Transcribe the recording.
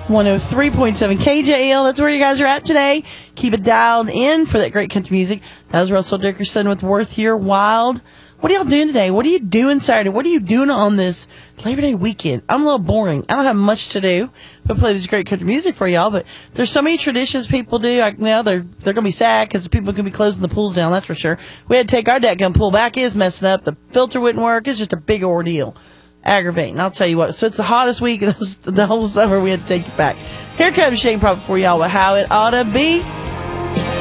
103.7 KJL. That's where you guys are at today. Keep it dialed in for that great country music. That was Russell Dickerson with Worth Your Wild. What are y'all doing today? What are you doing Saturday? What are you doing on this Labor Day weekend? I'm a little boring. I don't have much to do but play this great country music for y'all. But there's so many traditions people do. They're going to be sad because people could be closing the pools down, that's for sure. We had to take our dadgum pool back. It's messing up. The filter wouldn't work. It's just a big ordeal. Aggravating, I'll tell you what. So it's the hottest week of the whole summer. We had to take it back. Here comes Shane Prophet for y'all with How It Oughta Be.